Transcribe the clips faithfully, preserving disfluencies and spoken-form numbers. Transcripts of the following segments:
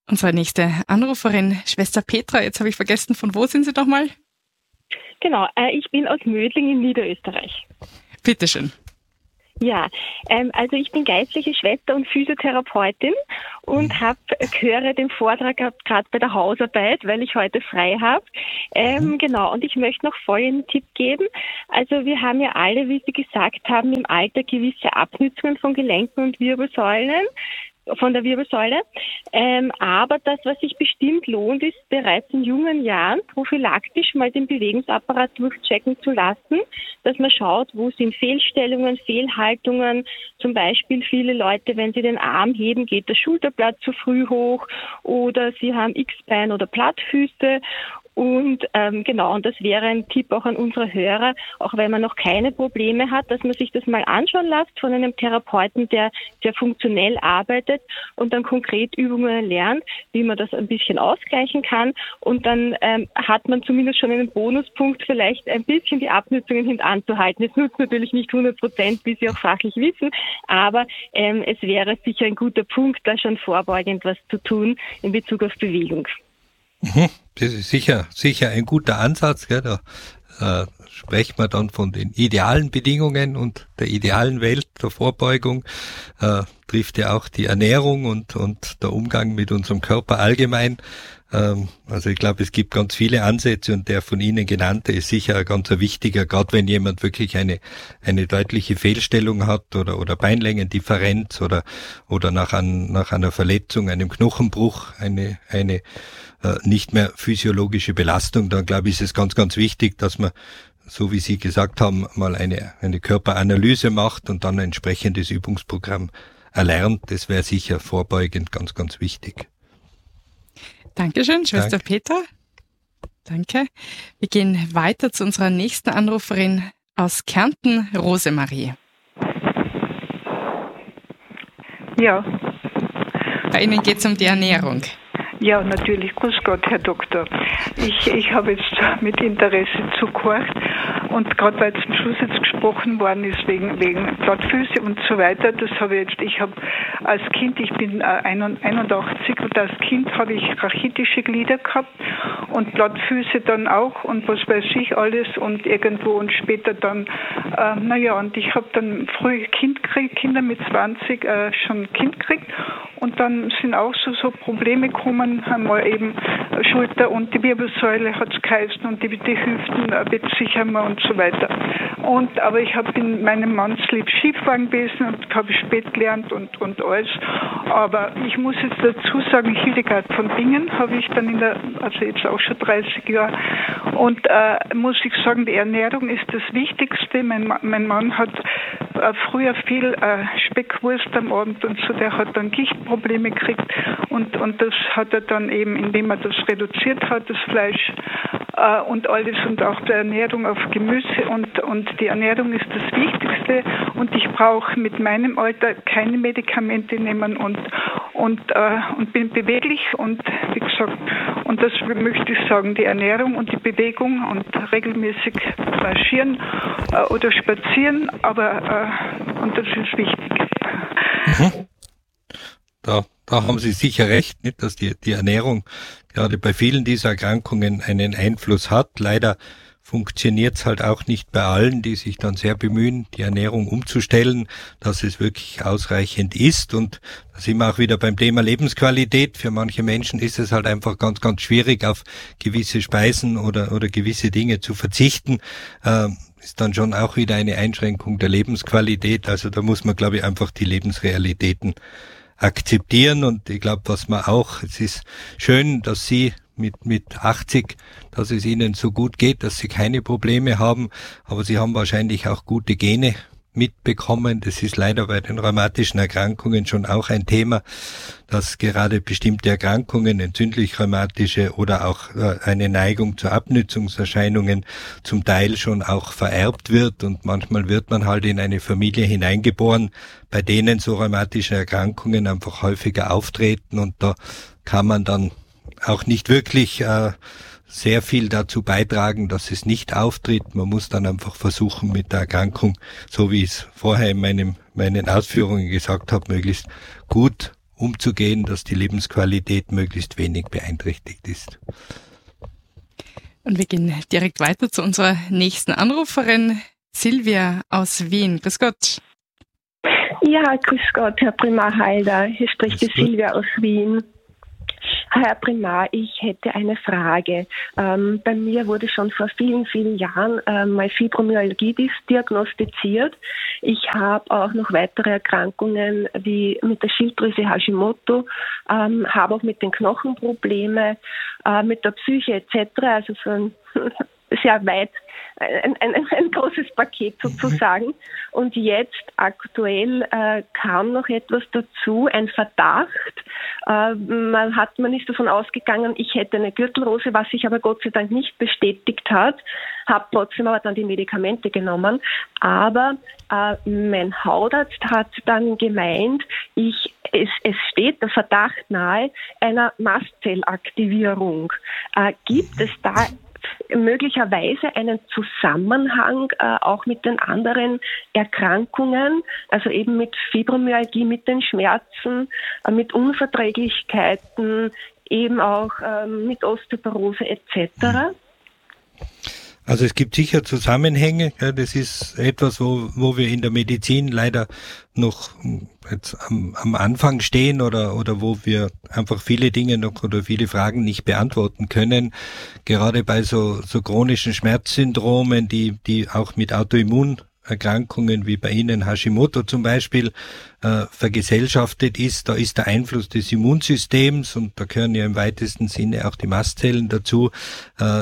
Unsere nächste Anruferin, Schwester Petra, jetzt habe ich vergessen, von wo sind Sie doch mal? Genau, äh, ich bin aus Mödling in Niederösterreich. Bitteschön. Ja, ähm, also ich bin geistliche Schwester und Physiotherapeutin und hab, höre den Vortrag gerade bei der Hausarbeit, weil ich heute frei habe. Ähm, genau, und ich möchte noch folgenden Tipp geben. Also wir haben ja alle, wie Sie gesagt haben, im Alter gewisse Abnützungen von Gelenken und Wirbelsäulen. von der Wirbelsäule. Ähm, aber das, was sich bestimmt lohnt, ist bereits in jungen Jahren prophylaktisch mal den Bewegungsapparat durchchecken zu lassen, dass man schaut, wo sind Fehlstellungen, Fehlhaltungen. Zum Beispiel viele Leute, wenn sie den Arm heben, geht das Schulterblatt zu früh hoch oder sie haben X-Bein oder Plattfüße. Und ähm, genau, und das wäre ein Tipp auch an unsere Hörer, auch wenn man noch keine Probleme hat, dass man sich das mal anschauen lässt von einem Therapeuten, der sehr funktionell arbeitet und dann konkret Übungen lernt, wie man das ein bisschen ausgleichen kann. Und dann ähm, hat man zumindest schon einen Bonuspunkt, vielleicht ein bisschen die Abnützungen hintanzuhalten. Es nutzt natürlich nicht hundert Prozent, wie Sie auch fachlich wissen, aber ähm, es wäre sicher ein guter Punkt, da schon vorbeugend was zu tun in Bezug auf Bewegung. Das ist sicher, sicher ein guter Ansatz, gell? Da äh, sprechen wir dann von den idealen Bedingungen und der idealen Welt der Vorbeugung. Äh, trifft ja auch die Ernährung und, und der Umgang mit unserem Körper allgemein. Ähm, also ich glaube, es gibt ganz viele Ansätze und der von Ihnen genannte ist sicher ein ganz wichtiger, gerade wenn jemand wirklich eine eine deutliche Fehlstellung hat oder oder Beinlängendifferenz oder oder nach, an, nach einer Verletzung, einem Knochenbruch, eine eine äh, nicht mehr physiologische Belastung, dann glaube ich, ist es ganz, ganz wichtig, dass man, so wie Sie gesagt haben, mal eine eine Körperanalyse macht und dann ein entsprechendes Übungsprogramm erlernt. Das wäre sicher vorbeugend ganz, ganz wichtig. Dankeschön, Schwester Danke. Petra. Danke. Wir gehen weiter zu unserer nächsten Anruferin aus Kärnten, Rosemarie. Ja. Bei Ihnen geht es um die Ernährung. Ja, natürlich. Grüß Gott, Herr Doktor. Ich, ich habe jetzt mit Interesse zugehört und gerade weil zum Schluss jetzt gesprochen worden ist wegen, wegen Plattfüße und so weiter, das habe ich jetzt, ich habe als Kind, ich bin einundachtzig und als Kind habe ich rachitische Glieder gehabt und Plattfüße dann auch und was weiß ich alles und irgendwo und später dann, äh, naja, und ich habe dann früh Kind gekriegt, Kinder mit zwanzig äh, schon Kind gekriegt und dann sind auch so, so Probleme gekommen, einmal eben Schulter und die Wirbelsäule hat es geheißen und die, die Hüften äh, bezichern wir und so weiter. Und, aber ich habe in meinem Mannslieb Skifahren gewesen und habe spät gelernt und, und alles. Aber ich muss jetzt dazu sagen, Hildegard von Bingen habe ich dann in der, also jetzt auch schon dreißig Jahre. Und äh, muss ich sagen, die Ernährung ist das Wichtigste. Mein, mein Mann hat äh, früher viel äh, Speckwurst am Abend und so, der hat dann Gichtprobleme gekriegt und, und das hat er dann eben, indem er das reduziert hat, das Fleisch äh, und alles und auch die Ernährung auf Gemüse und, und die Ernährung ist das Wichtigste und ich brauche mit meinem Alter keine Medikamente nehmen und, und, äh, und bin beweglich und wie gesagt, und das möchte ich sagen, die Ernährung und die Bewegung und regelmäßig marschieren äh, oder spazieren, aber äh, und das ist wichtig. Mhm. Da, da haben Sie sicher recht, nicht, dass die, die Ernährung gerade bei vielen dieser Erkrankungen einen Einfluss hat. Leider funktioniert es halt auch nicht bei allen, die sich dann sehr bemühen, die Ernährung umzustellen, dass es wirklich ausreichend ist. Und da sind wir auch wieder beim Thema Lebensqualität. Für manche Menschen ist es halt einfach ganz, ganz schwierig, auf gewisse Speisen oder, oder gewisse Dinge zu verzichten. Ähm, ist dann schon auch wieder eine Einschränkung der Lebensqualität. Also da muss man, glaube ich, einfach die Lebensrealitäten akzeptieren. Und ich glaube, was man auch, es ist schön, dass Sie mit mit achtzig, dass es Ihnen so gut geht, dass Sie keine Probleme haben, aber Sie haben wahrscheinlich auch gute Gene mitbekommen. Das ist leider bei den rheumatischen Erkrankungen schon auch ein Thema, dass gerade bestimmte Erkrankungen, entzündlich-rheumatische oder auch eine Neigung zu Abnützungserscheinungen zum Teil schon auch vererbt wird und manchmal wird man halt in eine Familie hineingeboren, bei denen so rheumatische Erkrankungen einfach häufiger auftreten und da kann man dann auch nicht wirklich äh, sehr viel dazu beitragen, dass es nicht auftritt. Man muss dann einfach versuchen, mit der Erkrankung, so wie ich es vorher in meinem, meinen Ausführungen gesagt habe, möglichst gut umzugehen, dass die Lebensqualität möglichst wenig beeinträchtigt ist. Und wir gehen direkt weiter zu unserer nächsten Anruferin, Silvia aus Wien. Grüß Gott. Ja, grüß Gott, Herr Primar Halder. Hier spricht die Silvia aus Wien. Herr Primar, ich hätte eine Frage. Ähm, bei mir wurde schon vor vielen, vielen Jahren äh, mal Fibromyalgie diagnostiziert. Ich habe auch noch weitere Erkrankungen wie mit der Schilddrüse Hashimoto, ähm, habe auch mit den Knochen Probleme, äh, mit der Psyche et cetera. Also so ein sehr weit, ein, ein, ein großes Paket sozusagen. Und jetzt aktuell äh, kam noch etwas dazu, ein Verdacht. Äh, man hat, man ist davon ausgegangen, ich hätte eine Gürtelrose, was sich aber Gott sei Dank nicht bestätigt hat. Habe trotzdem aber dann die Medikamente genommen. Aber äh, mein Hautarzt hat dann gemeint, ich Es, es steht der Verdacht nahe einer Mastzellaktivierung. Äh, gibt es da möglicherweise einen Zusammenhang äh, auch mit den anderen Erkrankungen, also eben mit Fibromyalgie, mit den Schmerzen, äh, mit Unverträglichkeiten, eben auch äh, mit Osteoporose et cetera? Also es gibt sicher Zusammenhänge. Ja, das ist etwas, wo, wo wir in der Medizin leider noch jetzt am, am Anfang stehen oder, oder wo wir einfach viele Dinge noch oder viele Fragen nicht beantworten können. Gerade bei so, so chronischen Schmerzsyndromen, die, die auch mit Autoimmun Erkrankungen wie bei Ihnen Hashimoto zum Beispiel äh, vergesellschaftet ist, da ist der Einfluss des Immunsystems, und da gehören ja im weitesten Sinne auch die Mastzellen dazu, äh,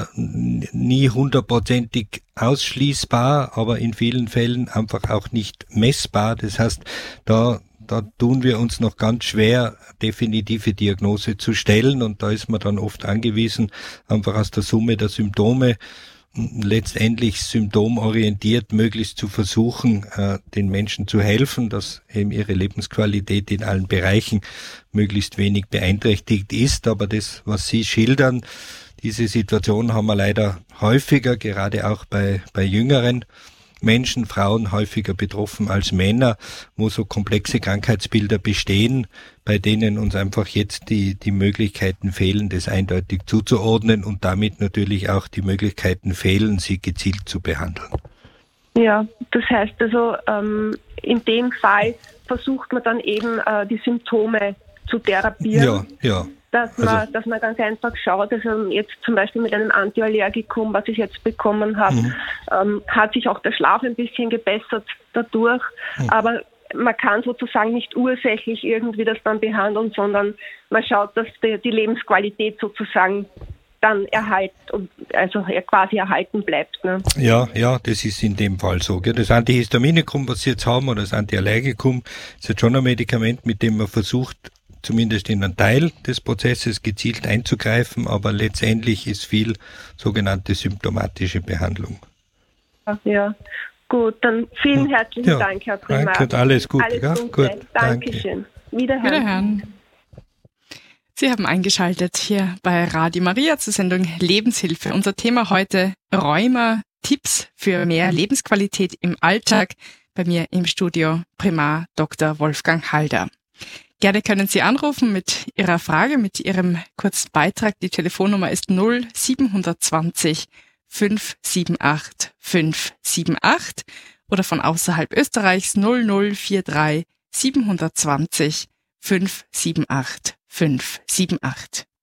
nie hundertprozentig ausschließbar, aber in vielen Fällen einfach auch nicht messbar. Das heißt, da Da tun wir uns noch ganz schwer, definitive Diagnose zu stellen, und da ist man dann oft angewiesen, einfach aus der Summe der Symptome letztendlich symptomorientiert möglichst zu versuchen, äh, den Menschen zu helfen, dass eben ihre Lebensqualität in allen Bereichen möglichst wenig beeinträchtigt ist. Aber das, was Sie schildern, diese Situation haben wir leider häufiger, gerade auch bei, bei jüngeren Menschen, Frauen häufiger betroffen als Männer, wo so komplexe Krankheitsbilder bestehen, bei denen uns einfach jetzt die, die Möglichkeiten fehlen, das eindeutig zuzuordnen, und damit natürlich auch die Möglichkeiten fehlen, sie gezielt zu behandeln. Ja, das heißt also, ähm, in dem Fall versucht man dann eben äh, die Symptome zu therapieren. Ja, ja. Dass man, also, dass man ganz einfach schaut, also jetzt zum Beispiel mit einem Antiallergikum, was ich jetzt bekommen habe, mhm. ähm, hat sich auch der Schlaf ein bisschen gebessert dadurch, mhm. aber man kann sozusagen nicht ursächlich irgendwie das dann behandeln, sondern man schaut, dass die, die Lebensqualität sozusagen dann erhalten, also quasi erhalten bleibt. Ne? Ja, ja, das ist in dem Fall so. Gell? Das Antihistaminikum, was Sie jetzt haben, oder das Antiallergikum, ist jetzt schon ein Medikament, mit dem man versucht, zumindest in einen Teil des Prozesses gezielt einzugreifen, aber letztendlich ist viel sogenannte symptomatische Behandlung. Ach ja, gut, dann vielen herzlichen ja, Dank, Herr Primar. Danke und alles Gute. Alles ja? Gute. Gut, Dankeschön. Danke. Wiederhören. Wiederhören. Sie haben eingeschaltet hier bei Radio Maria zur Sendung Lebenshilfe. Unser Thema heute Rheuma, Tipps für mehr Lebensqualität im Alltag. Bei mir im Studio Primar Doktor Wolfgang Halder. Gerne können Sie anrufen mit Ihrer Frage, mit Ihrem kurzen Beitrag. Die Telefonnummer ist null sieben zwei zwei fünf sieben acht fünf sieben acht oder von außerhalb Österreichs null null vier drei sieben zwei zwei fünf sieben acht fünf sieben acht.